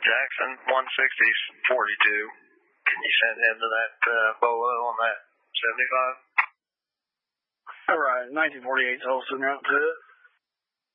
Jackson, 160's 42. Can you send him to that Bolo on that 75? All right, 1948's Holston out to it.